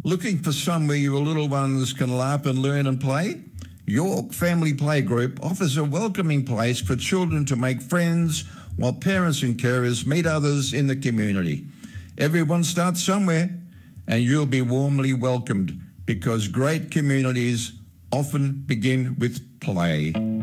Looking for somewhere your little ones can laugh and learn and play? York Family Playgroup offers a welcoming place for children to make friends while parents and carers meet others in the community. Everyone starts somewhere and you'll be warmly welcomed because great communities often begin with play.